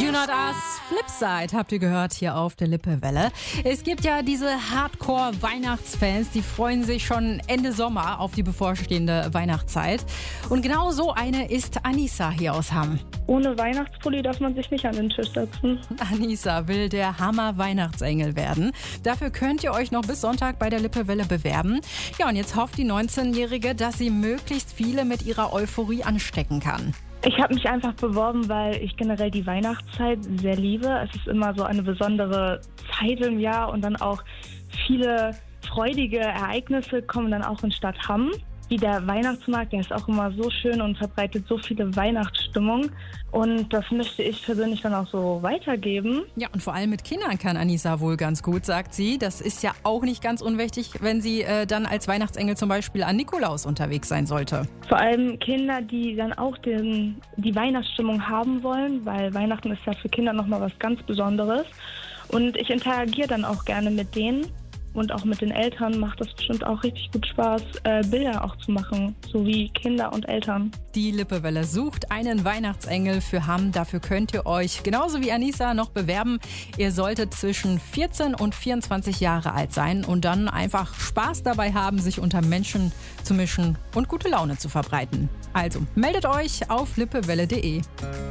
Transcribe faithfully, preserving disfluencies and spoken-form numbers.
You Not Us, Flipside habt ihr gehört hier auf der Lippewelle. Es gibt ja diese Hardcore-Weihnachtsfans, die freuen sich schon Ende Sommer auf die bevorstehende Weihnachtszeit. Und genau so eine ist Anissa hier aus Hamm. Ohne Weihnachtspulli darf man sich nicht an den Tisch setzen. Anissa will der Hammer-Weihnachtsengel werden. Dafür könnt ihr euch noch bis Sonntag bei der Lippewelle bewerben. Ja, und jetzt hofft die neunzehnjährige, dass sie möglichst viele mit ihrer Euphorie anstecken kann. Ich habe mich einfach beworben, weil ich generell die Weihnachtszeit sehr liebe. Es ist immer so eine besondere Zeit im Jahr und dann auch viele freudige Ereignisse kommen dann auch in Stadt Hamm. Wie der Weihnachtsmarkt, der ist auch immer so schön und verbreitet so viele Weihnachtsstimmung. Und das möchte ich persönlich dann auch so weitergeben. Ja, und vor allem mit Kindern kann Anissa wohl ganz gut, sagt sie. Das ist ja auch nicht ganz unwichtig, wenn sie äh, dann als Weihnachtsengel zum Beispiel an Nikolaus unterwegs sein sollte. Vor allem Kinder, die dann auch den, die Weihnachtsstimmung haben wollen, weil Weihnachten ist ja für Kinder nochmal was ganz Besonderes. Und ich interagiere dann auch gerne mit denen. Und auch mit den Eltern macht es bestimmt auch richtig gut Spaß, äh, Bilder auch zu machen, so wie Kinder und Eltern. Die Lippewelle sucht einen Weihnachtsengel für Hamm. Dafür könnt ihr euch genauso wie Anissa noch bewerben. Ihr solltet zwischen vierzehn und vierundzwanzig Jahre alt sein und dann einfach Spaß dabei haben, sich unter Menschen zu mischen und gute Laune zu verbreiten. Also meldet euch auf lippewelle punkt de.